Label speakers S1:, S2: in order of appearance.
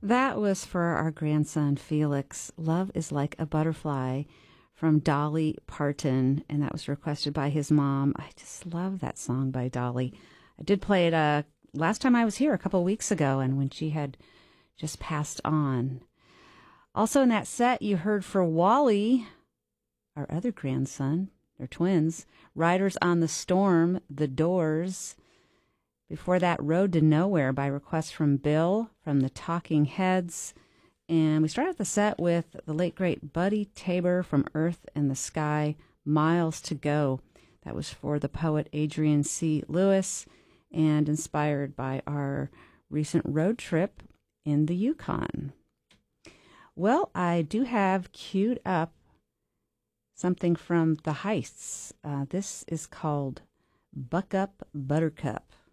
S1: That was for our grandson Felix. Love is Like a Butterfly from Dolly Parton, and that was requested by his mom. I just love that song by Dolly. I did play it last time I was here a couple of weeks ago, and when she had just passed on. Also in that set, you heard for Wally, our other grandson, they're twins, Riders on the Storm, The Doors. Before that, Road to Nowhere by request from Bill from the Talking Heads. And we started the set with the late, great Buddy Tabor from Earth and the Sky, Miles to Go. That was for the poet Adrian C. Lewis and inspired by our recent road trip in the Yukon. Well, I do have queued up something from The Heists. This is called Buck Up Buttercup.